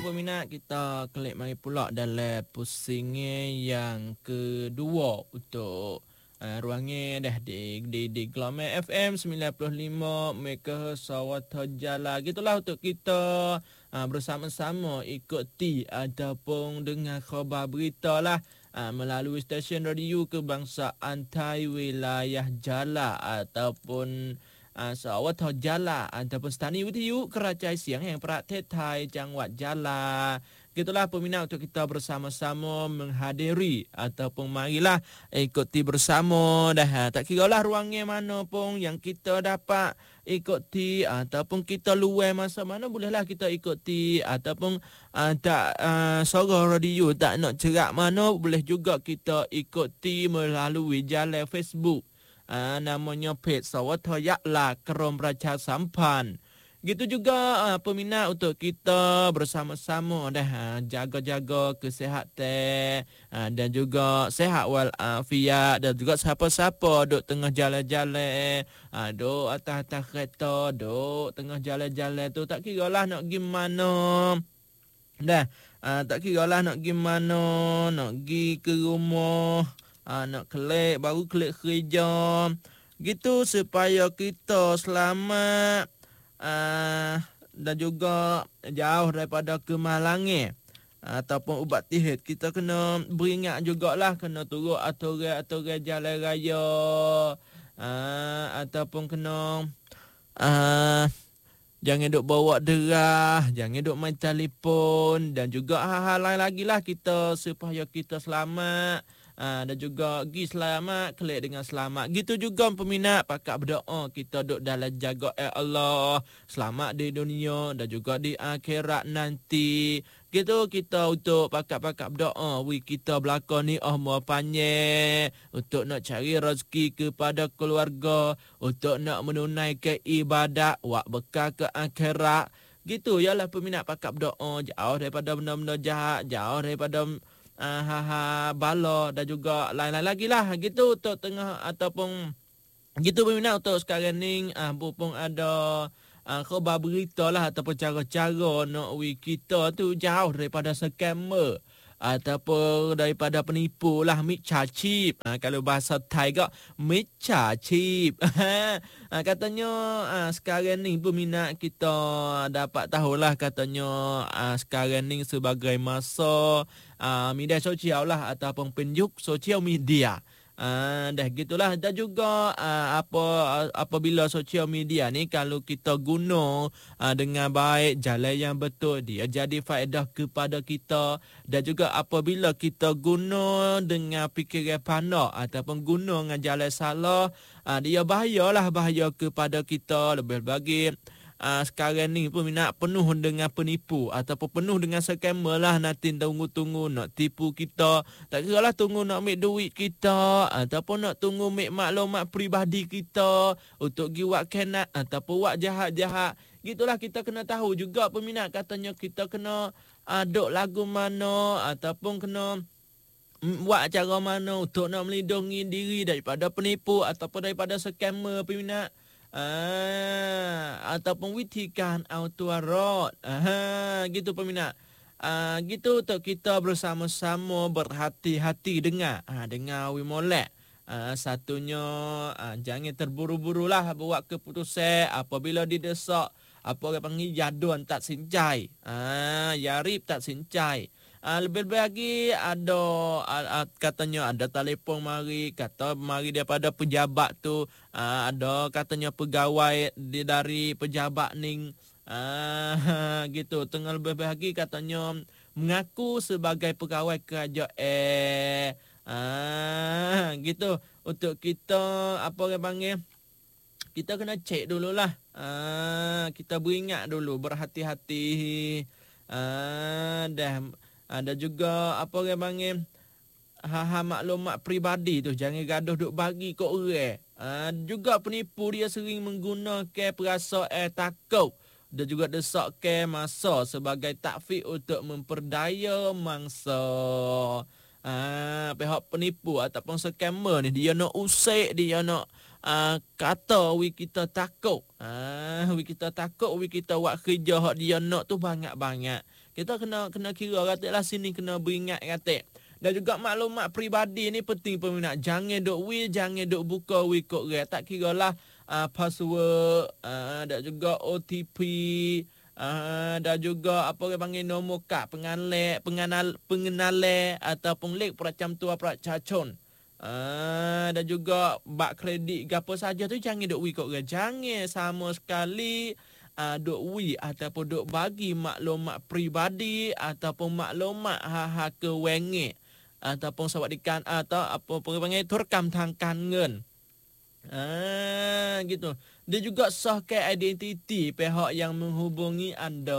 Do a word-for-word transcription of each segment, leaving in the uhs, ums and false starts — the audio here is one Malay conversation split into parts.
peminat, kita klik mari pula dalam pusingnya yang kedua untuk uh, ruangnya dah di di di Glamour F M sembilan puluh lima MHz Sarawak Jala. Gitulah untuk kita uh, bersama-sama ikuti ataupun dengar khabar berita lah uh, melalui stesen radio kebangsaan Thai wilayah Jala ataupun Uh, Sarawak Jala ataupun stani witiu Kerajaan Siang yang Praktek Thai Jangwat Jala. Gitulah peminat untuk kita bersama-sama menghadiri ataupun marilah ikuti bersama dah. Tak kira lah ruangnya mana pun yang kita dapat ikuti ataupun kita luar masa mana bolehlah kita ikuti ataupun uh, tak uh, suara radio tak nak cerak mana boleh juga kita ikuti melalui jalan Facebook. Uh, namanya page Sarawak Yakla Kerom Pracha Sampan. Gitu juga uh, peminat untuk kita bersama-sama dah uh, jaga-jaga kesihatan uh, dan juga sehat walafiat dan juga siapa-siapa duk tengah jalan-jalan uh, duk atas-atas kereta duk tengah jalan-jalan tu tak kira lah nak pergi mana dah uh, tak kira lah nak pergi mana nak pergi ke rumah Ha, nak klik, baru klik kerja. Gitu supaya kita selamat uh, dan juga jauh daripada kemalangan ataupun ubat tihit. Kita kena beringat jugalah, kena turut aturan-aturan jalan raya uh, ataupun kena uh, jangan duk bawa derah, jangan duk main telefon dan juga hal-hal lain lagi lah kita supaya kita selamat. Uh, dan juga pergi selamat, klik dengan selamat. Gitu juga peminat, pakak berdoa kita duduk dalam jaga eh Allah. Selamat di dunia dan juga di akhirat nanti. Gitu kita untuk pakak-pakak berdoa. Wi kita belakang ni oh mau panjang. Untuk nak cari rezeki kepada keluarga. Untuk nak menunaikan ibadat. Wak bekal ke akhirat. Gitu yalah peminat pakak berdoa. Jauh daripada benda-benda jahat. Jauh daripada Uh, ha, ha, bala dan juga lain-lain lagi lah gitu untuk tengah ataupun gitu peminat untuk sekarang ni uh, pun ada uh, khabar berita lah ataupun cara-cara nak we kita tu jauh daripada scammer ataupun daripada penipu lah micha chip uh, kalau bahasa Thai kak micha chip uh, katanya uh, sekarang ni peminat kita dapat tahulah katanya uh, sekarang ni sebagai masa uh, media sosial lah ataupun penjuk sosial media. Uh, dah gitulah dan juga uh, apa uh, apabila sosial media ni kalau kita guna uh, dengan baik jalan yang betul dia jadi faedah kepada kita dan juga apabila kita guna dengan fikiran pandai ataupun guna dengan jalan salah uh, dia bahayalah bahaya kepada kita lebih bagi Uh, sekarang ni peminat penuh dengan penipu ataupun penuh dengan scammer lah nanti tunggu-tunggu nak tipu kita. Tak kira lah tunggu nak ambil duit kita ataupun nak tunggu ambil maklumat peribadi kita untuk pergi buat kenat ataupun buat jahat-jahat. Gitulah kita kena tahu juga peminat katanya kita kena uh, duk lagu mana ataupun kena buat cara mana untuk nak melindungi diri daripada penipu ataupun daripada scammer peminat. Ah, ataupun witikan auto road. Ah, gitu peminat. Ah, gitu untuk kita bersama-sama berhati-hati dengar. Ah, dengar we molek. Ah, satunya ah, jangan terburu-burulah buat keputusan apabila didesak apa orang panggil jaduan tak sincai. Ah, yarib tak sincai. Uh, lebih-lebih lagi ada uh, uh, katanya ada telefon mari kata mari daripada pejabat tu uh, ada katanya pegawai di dari pejabat ning uh, gitu tengah lebih lagi katanya mengaku sebagai pegawai kerajaan eh uh, gitu untuk kita apa orang panggil kita kena cek dululah uh, kita beringat dulu berhati-hati uh, dah ada juga apa orang panggil ha-ha maklumat peribadi tu jangan gaduh duk bagi kat orang. Ha, juga penipu dia sering menggunakan perasaan takut dan juga desakkan masa sebagai takfik untuk memperdaya mangsa. Ha, pihak penipu ataupun scammer ni dia nak usik, dia nak uh, kata we kita takut. Ha, we kita takut, we kita buat kerja hak dia nak tu banyak-banyak. Kita kena kena kira kata lah sini kena beringat kata. Dan juga maklumat peribadi ni penting peminat. Jangan duk wi, jangan duk buka wi kod rare. Tak kira lah uh, password, uh, dan juga O T P, uh, dan juga apa orang panggil nombor kad pengalek, pengenal, pengenalan ataupun link peracam tua peracacun. Uh, dan juga bak kredit ke apa saja tu jangan duk wi kod rare. Jangan sama sekali Uh, duk wi ataupun duk bagi maklumat peribadi ataupun maklumat ha-ha kewenge ataupun sawadikan atau apa panggil terkam tangkan ngen. Ah gitu. Dia juga sahkan identiti pihak yang menghubungi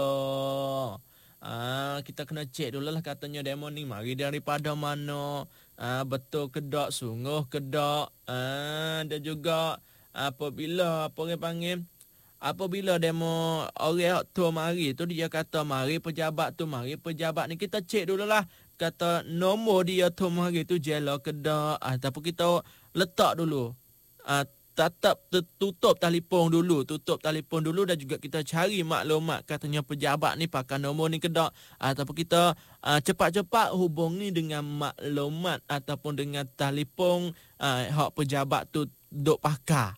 anda. Ah kita kena cek dulu lah katanya demo ni mari daripada mana. Ah betul ke dak, sungguh ke dak. Ah dan juga apabila apa orang panggil apabila demo orang tu mari tu dia kata mari pejabat tu mari pejabat ni kita cek dululah kata nombor dia tu mari tu jela ke dak ataupun kita letak dulu uh, tetap tutup telefon dulu tutup telefon dulu dan juga kita cari maklumat katanya pejabat ni pakai nombor ni ke dak ataupun kita uh, cepat-cepat hubungi dengan maklumat ataupun dengan telefon uh, hak pejabat tu duk pakai.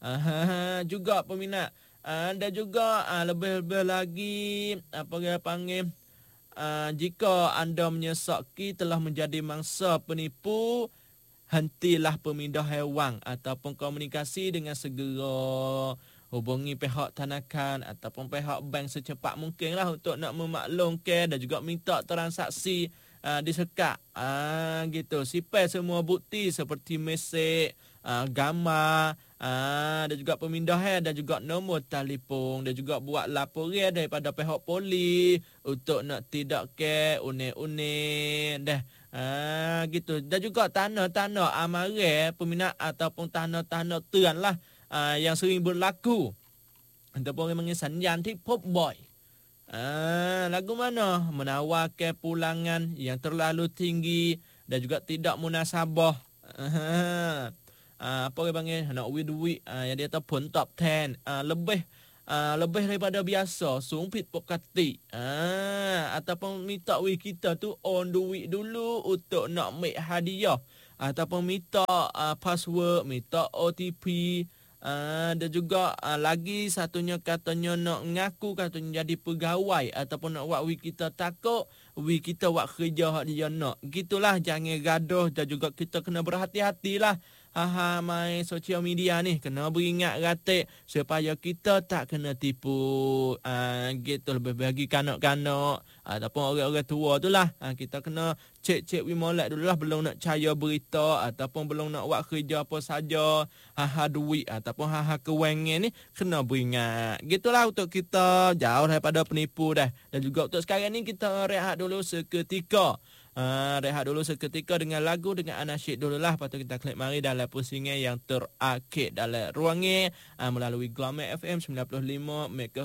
Uh, juga peminat Uh, dan juga uh, lebih-lebih lagi apa dia panggil uh, jika anda menyesaki telah menjadi mangsa penipu, hentilah pemindahan wang ataupun komunikasi dengan segera. Hubungi pihak tanakan ataupun pihak bank secepat mungkin lah untuk nak memaklumkan dan juga minta transaksi uh, disekat. Uh, gitu. Simpan semua bukti seperti mesej, uh, gambar, Ah, dan juga pemindahan dan juga nombor telefon dan juga buat laporan daripada pihak polis untuk nak tidak ke unik-unik dah. Ah, gitu. Dan juga tanda-tanda amaran peminat ataupun tanda-tanda teran lah ah, yang sering berlaku. Ataupun orang panggil sanjan tip-pop boy. Ah, lagu mana? Menawarkan pulangan yang terlalu tinggi dan juga tidak munasabah. Ah, Uh, apa orang panggil nak win duit uh, yang dia tahu pun top ten uh, lebih uh, lebih daripada biasa sumpit pokati uh, ataupun minta win kita tu on duit dulu untuk nak make hadiah ataupun minta uh, password, minta O T P uh, dan juga uh, lagi satunya katanya nak ngaku katanya jadi pegawai ataupun nak buat win kita takut win kita buat kerja hak dia nak. Gitulah, jangan gaduh dan juga kita kena berhati-hatilah. Haha, main sosial media ni kena beringat ratik supaya kita tak kena tipu. Ah, gitu lebih bagi kanak-kanak ataupun orang-orang tua tu lah. Ah, kita kena cek-cek wi molek dulu lah belum nak percaya berita ataupun belum nak buat kerja apa saja. Haha duit ataupun haha kewangan ni kena beringat. Gitulah untuk kita jauh daripada penipu dah. Dan juga untuk sekarang ni kita rehat dulu seketika. Uh, rehat dulu seketika dengan lagu dengan anasyid dululah. Lepas tu kita klik mari dalam pusingan yang terakhir dalam ruangnya uh, melalui Glamour F M sembilan puluh lima MHz